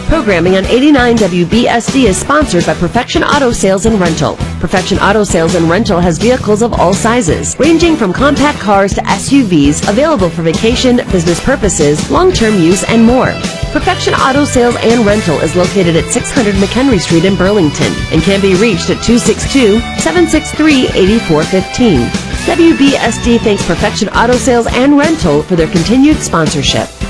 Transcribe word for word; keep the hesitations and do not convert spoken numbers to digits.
Programming on eighty-nine W B S D is sponsored by Perfection Auto Sales and Rental. Perfection Auto Sales and Rental has vehicles of all sizes, ranging from compact cars to S U Vs, available for vacation, business purposes, long-term use, and more. Perfection Auto Sales and Rental is located at six hundred McHenry Street in Burlington and can be reached at two six two, seven six three, eight four one five. W B S D thanks Perfection Auto Sales and Rental for their continued sponsorship.